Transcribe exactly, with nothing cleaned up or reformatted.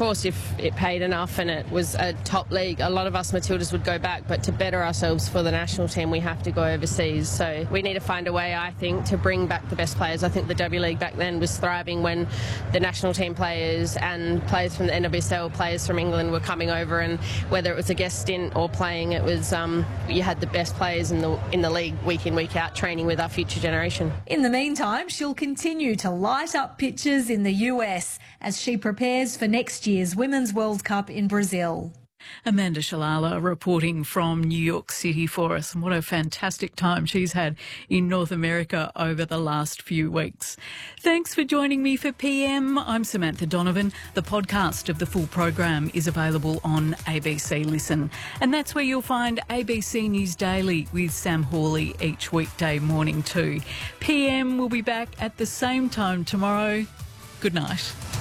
course, if it paid enough and it was a top league, a lot of us Matildas would go back, but to better ourselves for the national team, we have to go overseas. So we need to find a way, I think, to bring back the best players. I think the W League back then was thriving when the national team players and players from the N W S L, players from England were coming over, and whether it was a guest stint or playing, it was um, you had the best players in the in the league week in, week out, training with our future generation. In the meantime, she'll continue to light up pitches in the U S as she prepares for next year's Women's World Cup in Brazil. Amanda Shalala reporting from New York City for us. And what a fantastic time she's had in North America over the last few weeks. Thanks for joining me for P M. I'm Samantha Donovan. The podcast of the full program is available on A B C Listen. And that's where you'll find A B C News Daily with Sam Hawley each weekday morning too. P M will be back at the same time tomorrow. Good night.